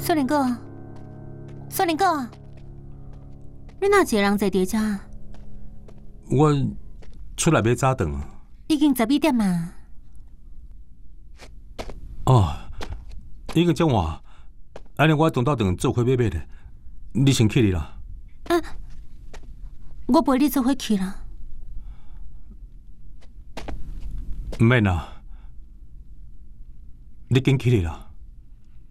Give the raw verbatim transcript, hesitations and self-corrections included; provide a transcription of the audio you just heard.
少年哥，少年哥，你哪一个人坐伫遮？ 我出来买早顿。 已经十二点嘛。 哦，已经这晚，安尼我动到顿做伙买买咧。你先去哩啦。 啊，我陪你做伙去啦。 唔免啦，你紧去哩啦。